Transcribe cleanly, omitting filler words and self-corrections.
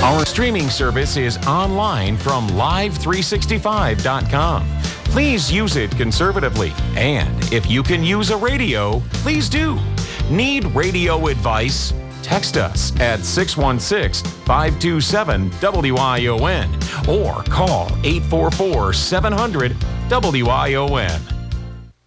Our streaming service is online from live365.com. Please use it conservatively. And if you can use a radio, please do. Need radio advice? Text us at 616-527-WION or call 844-700-WION.